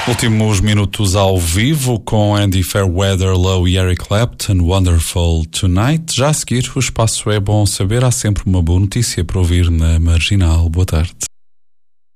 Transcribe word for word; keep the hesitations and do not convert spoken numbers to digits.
Últimos minutos ao vivo com Andy Fairweather, Low e Eric Clapton, Wonderful Tonight. Já a seguir, o espaço é bom saber. Há sempre uma boa notícia para ouvir na Marginal. Boa tarde.